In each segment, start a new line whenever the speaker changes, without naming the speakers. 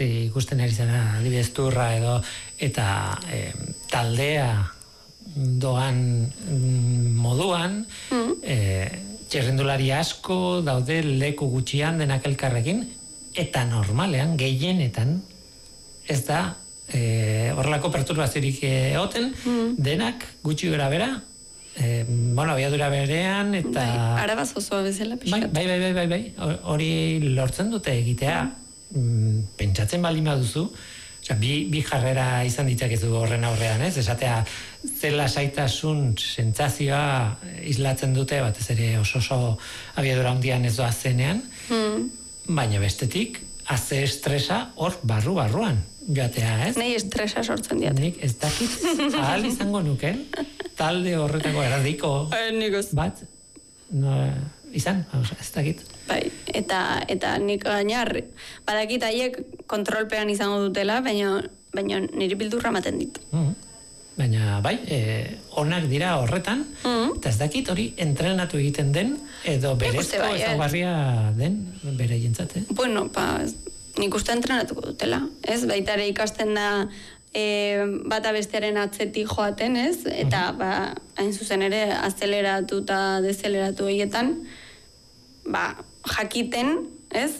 ikusten ari zara adibidez turra edo eta taldea doan moduan txirrindulari asko daude leku gutxian denak elkarrekin eta normalean gehienetan ez da horrelako perturbaziorik egoten denak gutxi gara bera abiadura berean eta
arabaz osoa bezala pixkat.
Bai, hori lortzen dute egitea pentsatzen baldin baduzu. Bi jarrera izan ditzakezu horren aurrean, ez? Esatea, zela saitasun sentsazioa islatzen dute, batez ere oso abiadura handian ez doa zenean, baina bestetik, haze estresa hor barruan joatea, ez?
Nei estresa sortzen diat.
Nik ez dakit, ahal izango nuke, talde horretako erradiko bat, izan, ez dakit.
Bai, eta nik gainar, badakit haiek kontrolpean izango dutela, baina niri bildurra ematen dit.
Baina, bai, onak dira horretan, eta ez dakit hori entrenatu egiten den, edo berezko ezaugarria den, bere jentzat,
Bueno, nik uste entrenatuko dutela, ez? Baitare ikasten da bata bestearen atzetik joaten, ez? Eta, hain zuzen ere, azeleratu eta dezeleratu horietan, jakiten, ez?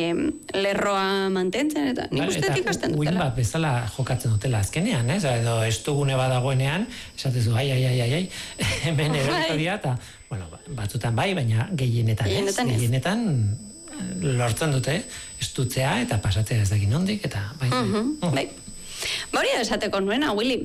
Lerroa mantentzen, eta nik uste ikasten dutela.
Uin bat bezala jokatzen dutela azkenean, ez? Edo estugune badagoenean, esatezu, ai, hemen eroriko dira, eta, batzutan bai, baina gehienetan ez. Gehienetan lortzen dute, estutzea eta pasatzea ez dakin nondik, eta bai.
Bai. Hori esateko nuena, Willy.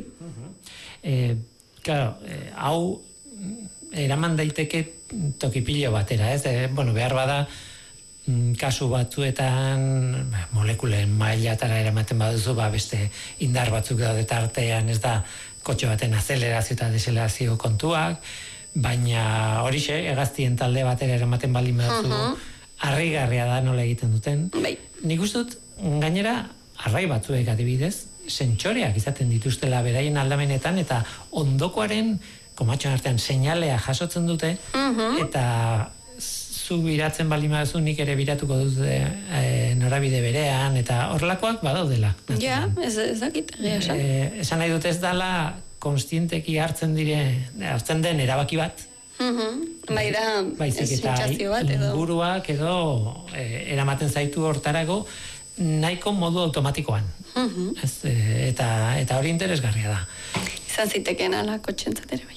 Claro, hau eraman daiteke tokipilo batera, ez? Behar bada kasu batzuetan molekulen mailatara eramaten baduzu, beste indar batzuk daude tartean, ez da kotxe baten azelerazio eta deselerazio kontuak, baina horixe, hegaztien talde batera eramaten baldin baduzu, harrigarria da nola egiten duten. Nik uste dut, gainera, arrai batzuek adibidez, sentsoreak izaten dituztela beraien aldamenetan, eta ondokoaren komatxoan artean seinalea jasotzen dute, eta zu biratzen baldin baduzu nik ere biratuko dute norabide berean, eta horrelakoak badaudela.
Ja, ez dakit.
Esan nahi dut ez dala konstienteki hartzen den erabaki bat,
baizik eta
inguruak edo eramaten zaitu hortarago nahiko modu automatikoan. Eta hori interesgarria da.
Izan ziteken ala kotxentzat ere bai.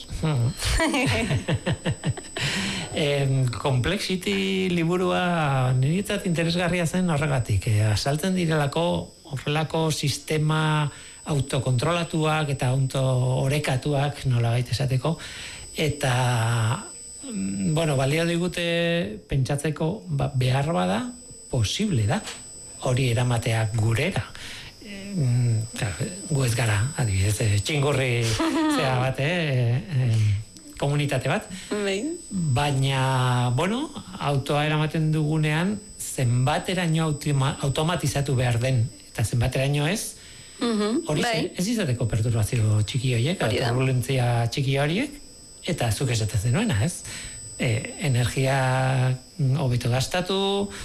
Complexity liburua niretzat interesgarria zen horregatik. Asaltzen direlako horrelako sistema autokontrolatuak eta orekatuak nola baita esateko. Eta, balio digute pentsatzeko behar bada, posible da, hori eramatea gurera. Gu ez gara, adibidez, txingurri zea bat, komunitate bat. Baina, autoa eramaten dugunean, zenbateraino automatizatu behar den, eta zenbateraino ez, hori ez izateko perturbazio txiki horiek, turbulentzia txiki horiek, eta zuk esaten zenuena, ez? Energia hobeto gastatu,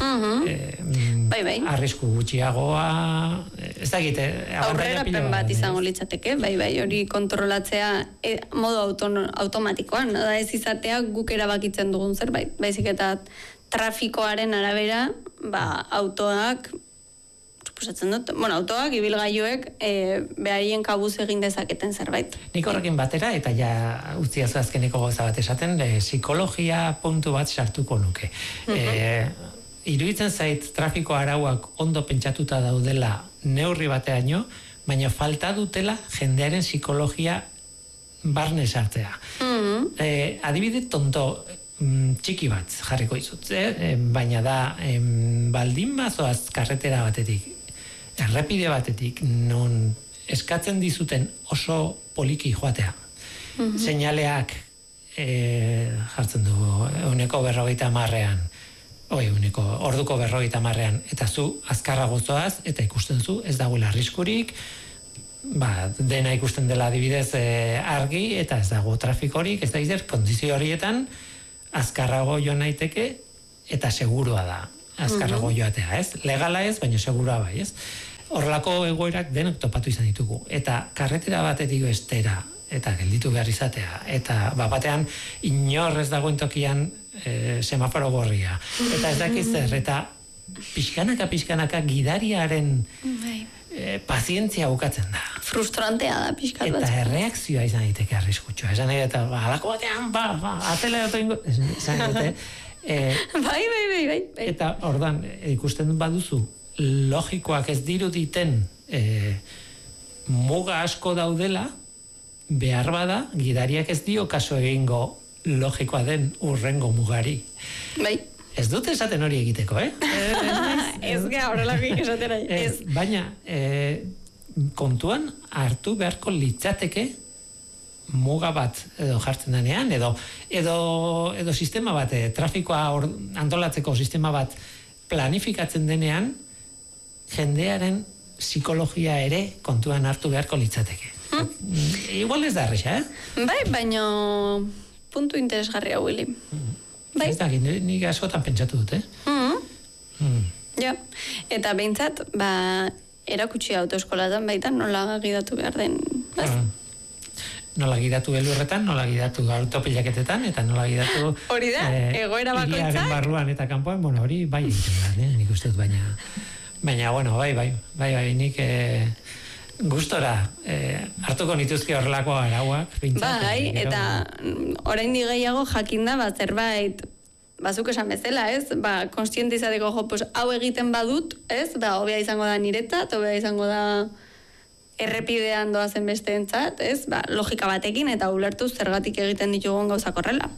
arrisku gutxiagoa, ez dakit,
aurrerapen bat izango litzateke, hori kontrolatzea modu automatikoan, da ez izatea guk erabakitzen dugun zerbait, baizik eta trafikoaren arabera, autoak autoak, ibilgailuek beharien kabuz egin dezaketen zerbait.
Nik horrekin batera, eta ja utziazu azkeneko goza bat esaten, psikologia puntu bat sartuko nuke. Iruditzen zait trafiko arauak ondo pentsatuta daudela neurri bateaino, baina falta dutela jendearen psikologia barne sartzea. Adibide tonto txiki bat jarriko izut, baina da baldin bazoaz karretera batetik, errepide batetik, non eskatzen dizuten oso poliki joatea. Seinaleak jartzen du uneko 50-ean, orduko 50-ean, eta zu azkarra gozoaz, eta ikusten zu, ez dagoela arriskurik, dena ikusten dela adibidez argi, eta ez dago trafikorik, ez da izan, kondizio horietan, azkarrago joan naiteke, eta segurua da azkarrago joatea, ez? Legala ez, baina segurua bai, ez? horrelako egoerak denok topatu izan ditugu. Eta karretera batetik bestera, eta gelditu behar izatea, eta batean inorrez dagoen tokian semaforo gorria. Eta ez dakiz zer, eta pixkanaka gidariaren pazientzia bukatzen da.
Frustrantea da, pixkat bat.
Eta erreakzioa izan daiteke arriskutsua. Esan nahi, eta halako batean, azelera ingo, esan dute.
Bai.
Eta ordan ikusten baduzu, logikoak ez diruditen muga asko daudela, behar bada, gidariak ez dio kaso egingo logikoa den urrengo mugari.
Bai.
Ez dut esaten hori egiteko,
Ez ga, horrelakik esaten nahi.
Baina, kontuan hartu beharko litzateke muga bat edo jartzen denean, edo sistema bat, trafikoa antolatzeko sistema bat planifikatzen denean, jendearen psikologia ere kontuan hartu beharko litzateke. Igual ez da erresa,
Bai, baina puntu interesgarria, Willy. Bai.
Ez da, nik askotan pentsatu dut,
Ja, eta behintzat, erakutsi autoeskolatan baita nola gidatu behar den,
Nola gidatu elurretan, nola gidatu autopilaketetan, eta nola gidatu
hori da, egoera bakoitzak
hiriaren barruan eta kanpoan, hori bai egiten da, nik uste dut, baina, bueno, bai, nik gustora hartuko nituzke horrelako arauak.
Bai, eta oraindik gehiago jakinda zerbait bazuk esan bezala, ez? Kontziente izateko hau egiten badut, ez? Hobea izango da niretzat, hobea izango da errepidean doazen besteentzat, ez? Logika batekin eta ulertu zergatik egiten ditugun gauzak horrela.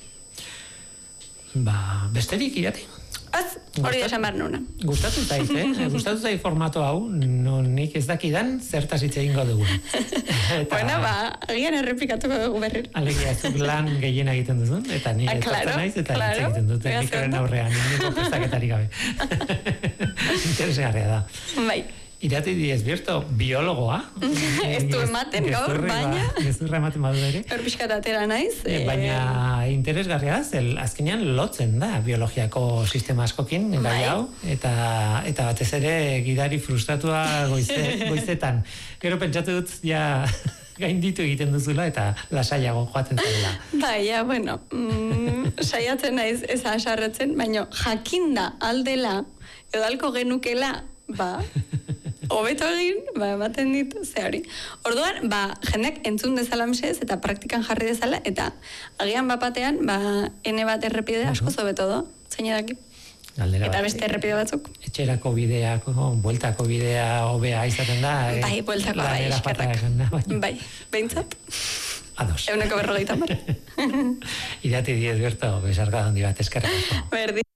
Besterik irati?
Hori da esan behar nuna.
Gustatu zait, Gustatu zait formato hau, nik ez dakidan zertaz hitz egingo dugu.
Bueno, agian errepikatuko dugu berriro.
Alegia, zuk lan gehien egiten duzun, eta ni etortzen naiz, eta hitz egiten dut, mikroen aurrean, niko prestaketari gabe. Interesgarria da.
Bai.
Irati Diezbierto, biologoa.
Ez du ematen gaur, baina.
Gezurra ematen badu ere.
Horpiskat atera naiz.
Baina interesgarria da, azkenean lotzen da biologiako sistema askokin, gai hau, eta batez ere gidari frustratua goizetan. Gero pentsatu dut, gainditu egiten duzula, eta lasaiago joaten zaila.
Baina, bueno, saiatzen naiz ez asarretzen, baina jakinda aldela, edo alko genukela, hobeto egin, ematen dit, ze hori. Orduan, jendeak entzun dezala mesez, eta praktikan jarri dezala, eta agian batean, ene bat errepide asko zobeto do, zein edaki. Eta beste errepide batzuk.
Etxerako bideako, bueltako bidea hobea izaten da.
Bai, bueltako bai, eskerrak. Bai, behintzat.
Ados.
150.
Irati Diezbierto, besarka handi bat, eskerrak.
Berdi.